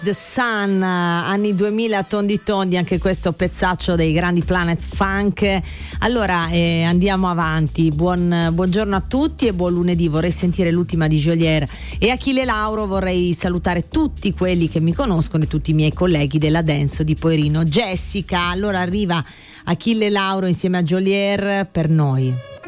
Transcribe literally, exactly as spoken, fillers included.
The Sun, anni duemila, tondi tondi, anche questo pezzaccio dei grandi Planet Funk. Allora eh, andiamo avanti. Buon, buongiorno a tutti e buon lunedì. Vorrei sentire l'ultima di Geolier e Achille Lauro. Vorrei salutare tutti quelli che mi conoscono e tutti i miei colleghi della Denso di Poerino. Jessica, allora arriva Achille Lauro insieme a Geolier per noi.